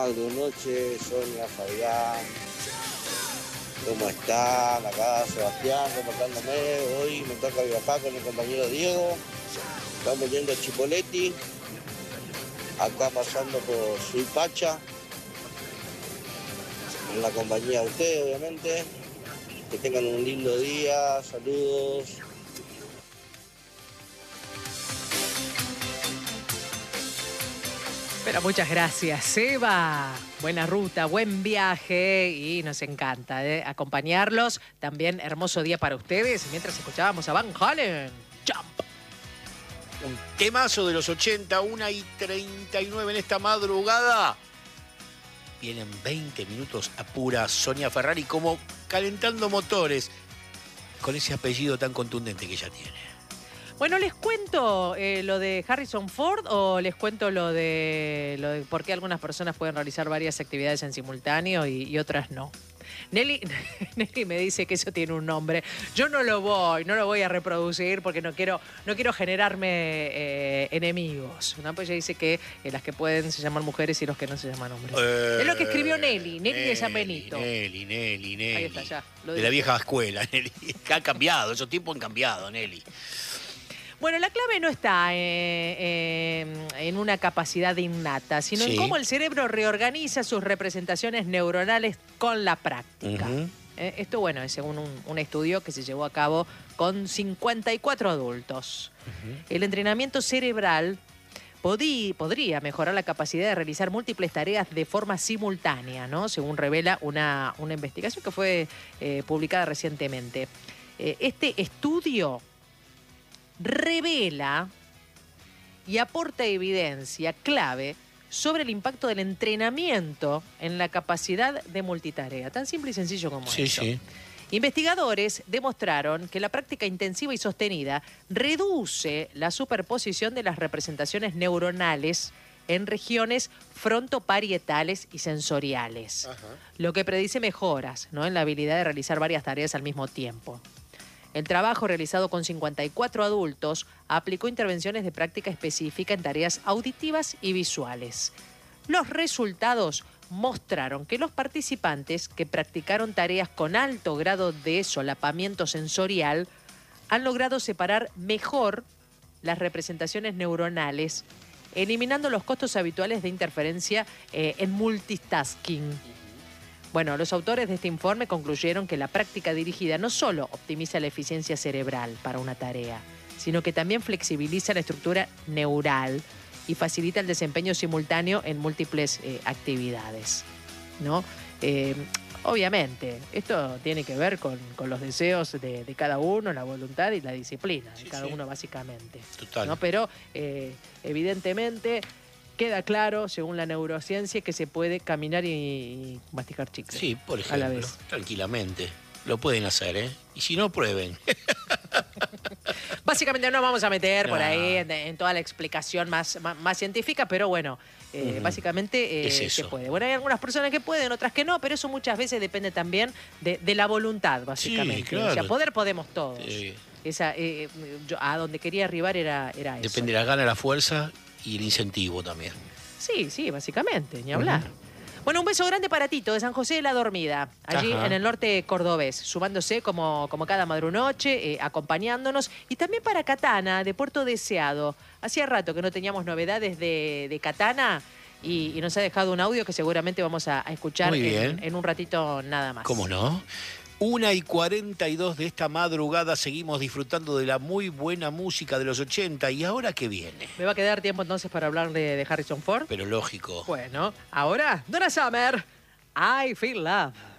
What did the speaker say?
madrunoche, Sonia, Fabián. ¿Cómo están? Acá Sebastián, reportándome. Hoy me toca viajar con el compañero Diego. Estamos yendo a Chipoleti. Acá pasando por Suipacha. En la compañía de ustedes, obviamente. Que tengan un lindo día. Saludos. Pero muchas gracias, Seba. Buena ruta, buen viaje y nos encanta acompañarlos. También hermoso día para ustedes mientras escuchábamos a Van Halen. Jump. Un temazo de los 80, 1:39 en esta madrugada. Vienen 20 minutos a pura Sonia Ferrari como calentando motores con ese apellido tan contundente que ella tiene. Bueno, ¿les cuento lo de Harrison Ford o les cuento lo de por qué algunas personas pueden realizar varias actividades en simultáneo y otras no? Nelly me dice que eso tiene un nombre. Yo no lo voy a reproducir porque no quiero generarme enemigos, ¿no? Pues ella dice que las que pueden se llaman mujeres y los que no se llaman hombres. Es lo que escribió Nelly de San Benito. Nelly. Ahí está, ya. De la vieja escuela, Nelly. Que ha cambiado, esos tiempos han cambiado, Nelly. Bueno, la clave no está en una capacidad innata, sino en cómo el cerebro reorganiza sus representaciones neuronales con la práctica. Esto, bueno, es según un estudio que se llevó a cabo con 54 adultos. El entrenamiento cerebral podría mejorar la capacidad de realizar múltiples tareas de forma simultánea, ¿no? Según revela una investigación que fue publicada recientemente. Este estudio revela y aporta evidencia clave sobre el impacto del entrenamiento en la capacidad de multitarea. Tan simple y sencillo como eso. Sí. Investigadores demostraron que la práctica intensiva y sostenida reduce la superposición de las representaciones neuronales en regiones frontoparietales y sensoriales, lo que predice mejoras, ¿no?, en la habilidad de realizar varias tareas al mismo tiempo. El trabajo realizado con 54 adultos aplicó intervenciones de práctica específica en tareas auditivas y visuales. Los resultados mostraron que los participantes que practicaron tareas con alto grado de solapamiento sensorial han logrado separar mejor las representaciones neuronales, eliminando los costos habituales de interferencia en multitasking. Bueno, los autores de este informe concluyeron que la práctica dirigida no solo optimiza la eficiencia cerebral para una tarea, sino que también flexibiliza la estructura neural y facilita el desempeño simultáneo en múltiples actividades, ¿no? Obviamente, esto tiene que ver con los deseos de cada uno, la voluntad y la disciplina de cada uno, básicamente. Total. ¿No? Pero, evidentemente, queda claro, según la neurociencia, que se puede caminar y masticar chicles. Sí, por ejemplo, a la vez. Tranquilamente. Lo pueden hacer, ¿eh? Y si no, prueben. Básicamente no nos vamos a meter por ahí en toda la explicación más científica, pero bueno, básicamente se puede. Bueno, hay algunas personas que pueden, otras que no, pero eso muchas veces depende también de la voluntad, básicamente. Sí, claro. O sea, poder podemos todos. Sí. Yo a donde quería arribar era eso. Depende de la gana, la fuerza y el incentivo también. Sí, básicamente, ni hablar. Bueno, un beso grande para Tito de San José de la Dormida, allí en el norte cordobés, sumándose como cada madrunoche, acompañándonos. Y también para Katana, de Puerto Deseado. Hacía rato que no teníamos novedades de Katana y nos ha dejado un audio que seguramente vamos a escuchar en un ratito nada más. ¿Cómo no? 1:42 de esta madrugada, seguimos disfrutando de la muy buena música de los 80. ¿Y ahora qué viene? ¿Me va a quedar tiempo entonces para hablar de Harrison Ford? Pero lógico. Bueno, ahora, Donna Summer, I Feel Love.